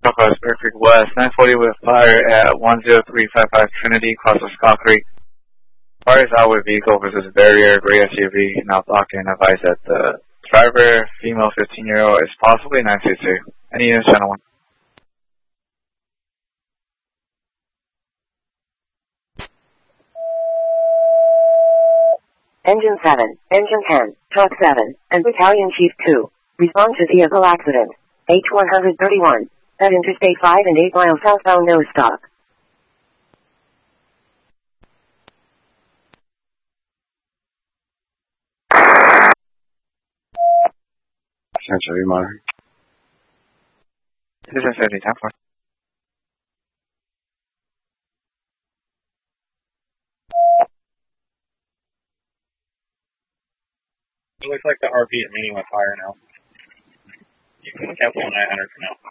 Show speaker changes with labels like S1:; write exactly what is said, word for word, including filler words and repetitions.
S1: Southwest Bear Creek West, nine forty with fire at one zero three five five Trinity, across the Scott Creek. Fire is out with vehicle versus barrier, gray S U V, now blocking. Advice that the driver, female fifteen year old, is possibly nine two two. Any units, channel one.
S2: Engine seven, Engine ten, Truck seven, and Battalion Chief two. Respond to vehicle accident. H one thirty-one. At Interstate five and eight mile southbound, no stop.
S3: Central V monitor.
S1: Citizen seventy, ten four.
S4: It looks like the R P is meeting with fire now. You can cancel nine hundred for now.